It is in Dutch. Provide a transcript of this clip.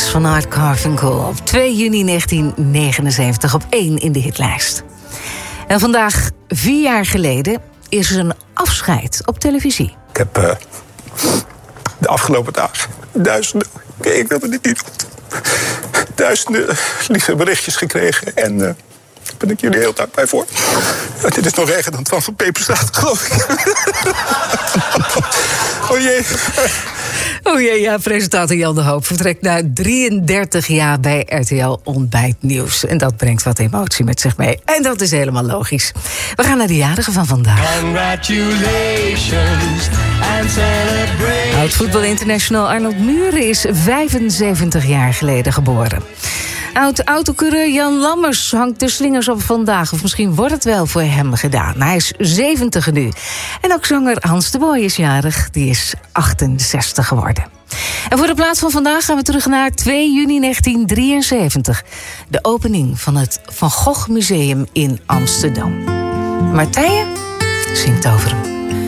van Art Garfunkel. Op 2 juni 1979 op 1 in de hitlijst. En vandaag, 4 jaar geleden, is er een afscheid op televisie. Ik heb de afgelopen dagen duizenden, ik wilde dit niet, duizenden lieve berichtjes gekregen. En daar ben ik jullie heel dankbaar voor. Dit is nog erger dan Twan van Peperstraat, geloof ik. Oh jee. Oh jee, ja, presentator Jan de Hoop vertrekt na 33 jaar bij RTL Ontbijtnieuws. En dat brengt wat emotie met zich mee. En dat is helemaal logisch. We gaan naar de jarigen van vandaag. Congratulations and celebrate. Oud-voetbal-international Arnold Muren is 75 jaar geleden geboren. Oud-autocoureur Jan Lammers hangt de slingers op vandaag. Of misschien wordt het wel voor hem gedaan. Hij is 70 nu. En ook zanger Hans de Boy is jarig. Die is 68 geworden. En voor de plaats van vandaag gaan we terug naar 2 juni 1973. De opening van het Van Gogh Museum in Amsterdam. Martije zingt over hem.